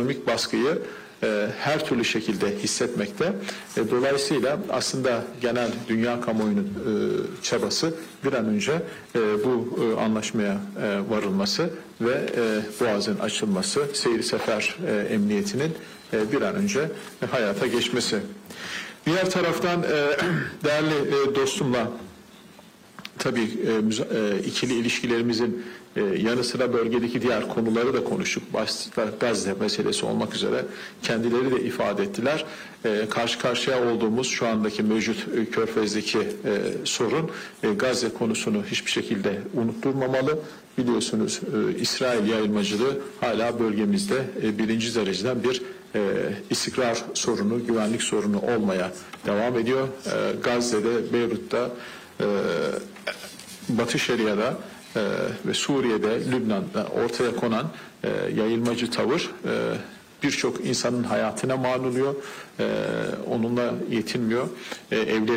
ekonomik baskıyı her türlü şekilde hissetmekte. Dolayısıyla aslında genel dünya kamuoyunun çabası bir an önce bu anlaşmaya varılması ve Boğaz'ın açılması, seyir sefer emniyetinin bir an önce hayata geçmesi. Diğer taraftan değerli dostumla tabii ikili ilişkilerimizin yanı sıra bölgedeki diğer konuları da konuştuk. Başta Gazze meselesi olmak üzere kendileri de ifade ettiler. Karşı karşıya olduğumuz şu andaki mevcut Körfez'deki sorun Gazze konusunu hiçbir şekilde unutturmamalı. Biliyorsunuz İsrail yayılmacılığı hala bölgemizde birinci dereceden bir istikrar sorunu, güvenlik sorunu olmaya devam ediyor. Gazze'de, Beyrut'ta, Batı Şeria'da ve Suriye'de, Lübnan'da ortaya konan yayılmacı tavır birçok insanın hayatına mal oluyor. Onunla yetinmiyor. Evleri